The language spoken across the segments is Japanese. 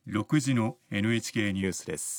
6時の NHK ニュースです。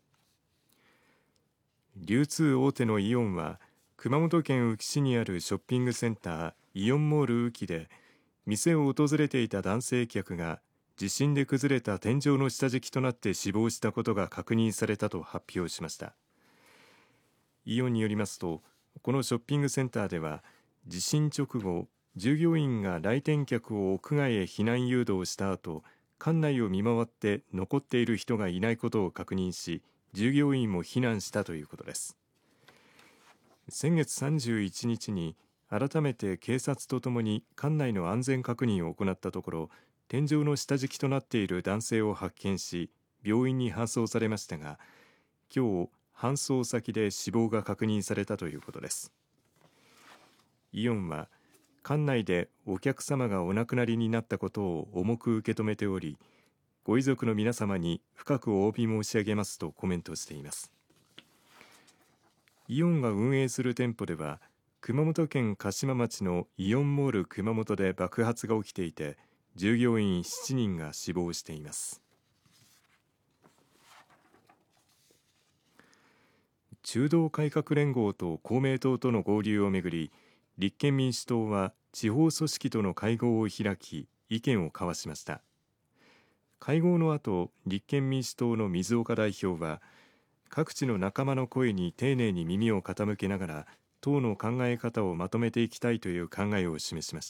流通大手のイオンは熊本県宇城市にあるショッピングセンターイオンモール宇城で店を訪れていた男性客が地震で崩れた天井の下敷きとなって死亡したことが確認されたと発表しました。イオンによりますと、このショッピングセンターでは地震直後、従業員が来店客を屋外へ避難誘導した後、館内を見回って残っている人がいないことを確認し、従業員も避難したということです。先月31日に改めて警察とともに館内の安全確認を行ったところ、天井の下敷きとなっている男性を発見し、病院に搬送されましたが、今日搬送先で死亡が確認されたということです。イオンは館内でお客様がお亡くなりになったことを重く受け止めており、ご遺族の皆様に深くお詫び申し上げますとコメントしています。イオンが運営する店舗では、熊本県嘉島町のイオンモール熊本で爆発が起きていて、従業員7人が死亡しています。中道改革連合と公明党との合流をめぐり、立憲民主党は地方組織との会合を開き、意見を交わしました。会合の後、立憲民主党の水岡代表は、各地の仲間の声に丁寧に耳を傾けながら、党の考え方をまとめていきたいという考えを示しました。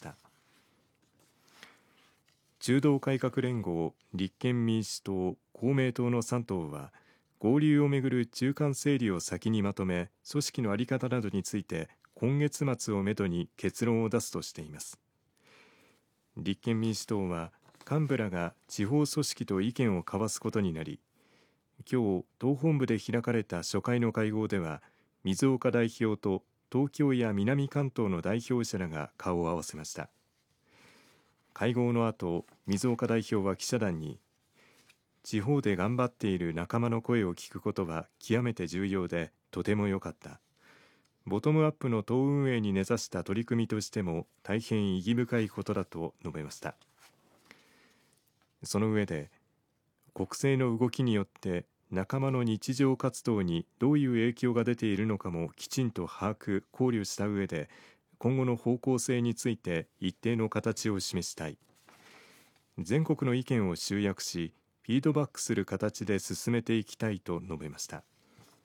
中道改革連合、立憲民主党、公明党の3党は、合流をめぐる中間整理を先にまとめ、組織の在り方などについて今月末をめどに結論を出すとしています。立憲民主党は幹部らが地方組織と意見を交わすことになり、今日党本部で開かれた初回の会合では、水岡代表と東京や南関東の代表者らが顔を合わせました。会合の後、水岡代表は記者団に、地方で頑張っている仲間の声を聞くことは極めて重要でとても良かった。ボトムアップの党運営に根ざした取り組みとしても大変意義深いことだと述べました。その上で、国政の動きによって仲間の日常活動にどういう影響が出ているのかもきちんと把握・考慮した上で、今後の方向性について一定の形を示したい。全国の意見を集約し、フィードバックする形で進めていきたいと述べました。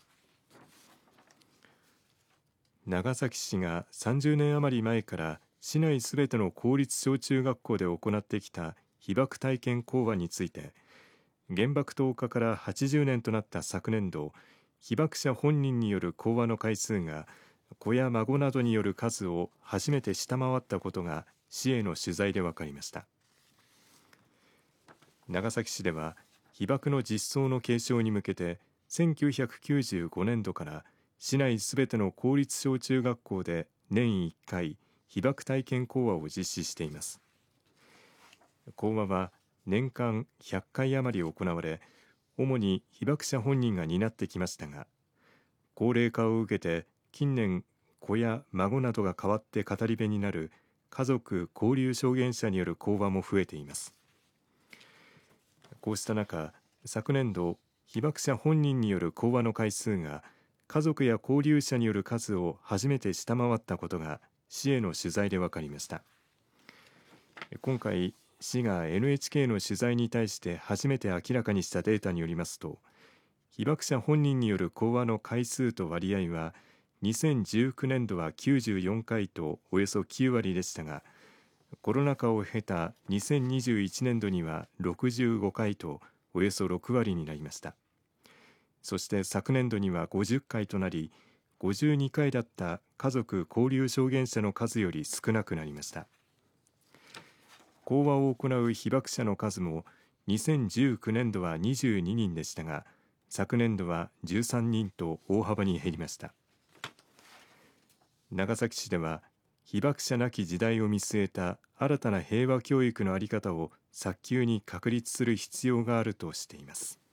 長崎市が30年余り前から市内すべての公立小中学校で行ってきた被爆体験講話について、原爆投下から80年となった昨年度、被爆者本人による講話の回数が子や孫などによる数を初めて下回ったことが市への取材で分かりました。長崎市では被爆の実相の継承に向けて1995年度から市内すべての公立小中学校で年1回被爆体験講話を実施しています。講話は年間100回余り行われ、主に被爆者本人が担ってきましたが、高齢化を受けて近年子や孫などが代わって語り部になる家族交流証言者による講話も増えています。こうした中、昨年度被爆者本人による講話の回数が家族や交流者による数を初めて下回ったことが市への取材で分かりました。今回、市が NHK の取材に対して初めて明らかにしたデータによりますと、被爆者本人による講話の回数と割合は2019年度は94回とおよそ9割でしたが、コロナ禍を経た2021年度には65回とおよそ6割になりました。そして昨年度には50回となり、52回だった家族交流証言者の数より少なくなりました。講話を行う被爆者の数も2019年度は22人でしたが、昨年度は13人と大幅に減りました。長崎市では被爆者なき時代を見据えた新たな平和教育の在り方を早急に確立する必要があるとしています。